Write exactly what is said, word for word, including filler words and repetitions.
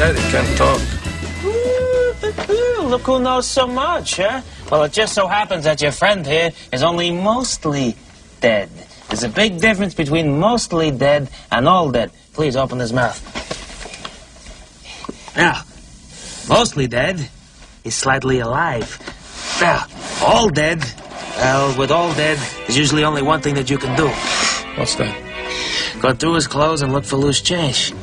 dead, he can't talk. Ooh, look who knows so much, huh? Well, it just so happens that your friend here is only mostly dead. There's a big difference between mostly dead and all dead. Please open his mouth. Now, mostly dead is slightly alive. Now, all dead, well, with all dead, there's usually only one thing that you can do. What's that? Go through his clothes and look for loose change.